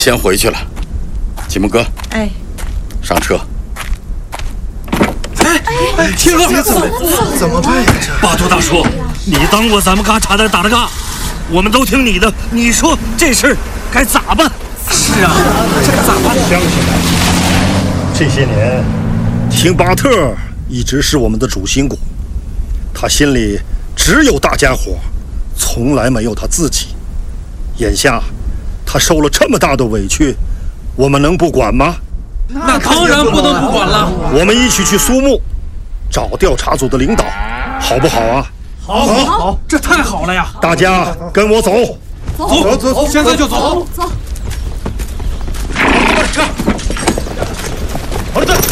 先回去了。启蒙哥， 哎， 上车。 天乐， 怎么办呀？ 巴图大叔，你当过咱们嘎差点打的嘎，我们都听你的，你说这事该咋办？ 是啊，这可咋办？ 乡亲们，这些年，廷巴特一直是我们的主心骨，他心里只有大家伙，从来没有他自己。眼下，他受了这么大的委屈，我们能不管吗？ 那当然不能不管了。 我们一起去苏木，找调查组的领导，好不好啊？ 好，这太好了呀！ 大家跟我走。 走，现在就走。 走。 儿子。